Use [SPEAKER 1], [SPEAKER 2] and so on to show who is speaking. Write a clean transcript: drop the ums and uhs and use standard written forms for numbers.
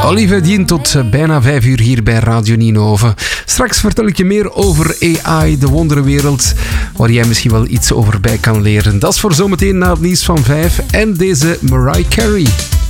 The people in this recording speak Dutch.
[SPEAKER 1] Olivier Dien tot bijna 5 uur hier bij Radio Ninove. Straks vertel ik je meer over AI, de wonderenwereld, waar jij misschien wel iets over bij kan leren. Dat is voor zometeen na het nieuws van 5 en deze Mariah Carey.